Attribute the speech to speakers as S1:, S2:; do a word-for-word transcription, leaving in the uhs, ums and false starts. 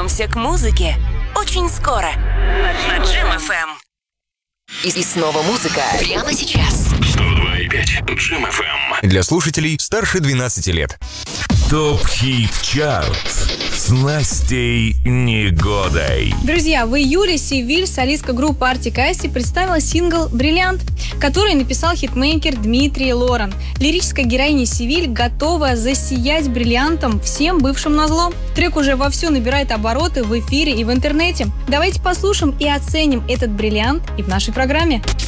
S1: вернемся к музыке очень скоро на Джем эф эм. И, и снова музыка прямо сейчас.
S2: сто два и пять Джем эф эм.
S3: Для слушателей старше двенадцати лет.
S2: ТОП-хит-чарт с Настей Негодой.
S4: Друзья, в июле Севиль, солистка группы Артик и Асти, представила сингл «Бриллиант», который написал хитмейкер Дмитрий Лоран. Лирическая героиня Севиль готова засиять бриллиантом всем бывшим назло. Трек уже вовсю набирает обороты в эфире и в интернете. Давайте послушаем и оценим этот бриллиант и в нашей программе.